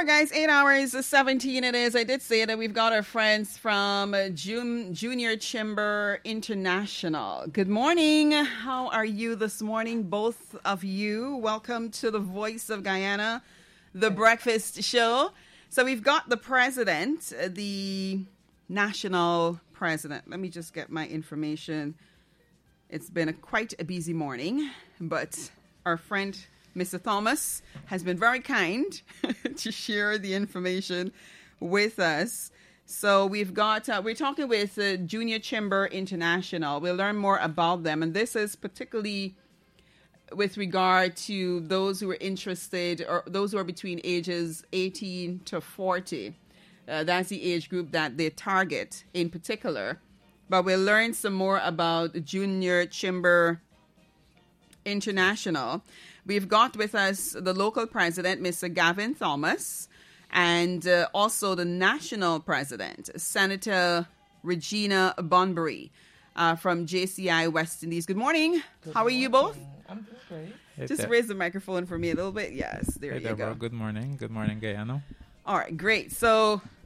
guys, 8 hours, 17 it is. I did say that we've got our friends from Junior Chamber International. Good morning. How are you this morning, both of you? Welcome to the Voice of Guyana, the breakfast show. So we've got the president, the national president. Let me just get my information. It's been quite a busy morning, but our friend Mr. Thomas has been very kind to share the information with us. So we've got, we're talking with Junior Chamber International. We'll learn more about them. And this is particularly with regard to those who are interested or those who are between ages 18 to 40. That's the age group that they target in particular. But we'll learn some more about Junior Chamber International. We've got with us the local president, Mr. Gavin Thomas, and also the national president, Senator Regina Bunbury from JCI West Indies. Good morning. How are you both? I'm doing great. Just raise the microphone for me a little bit. Yes, there you go. Good morning. Good morning, Guyana. All right, great. So